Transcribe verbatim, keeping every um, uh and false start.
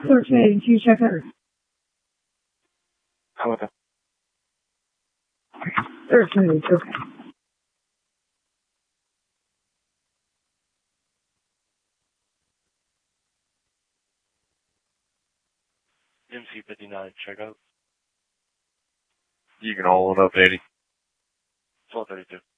thirteen eighty-two, check out. How about that? thirteen eighty-two, okay. M C fifty-nine, check out. You can hold up, eighty. twelve thirty-two.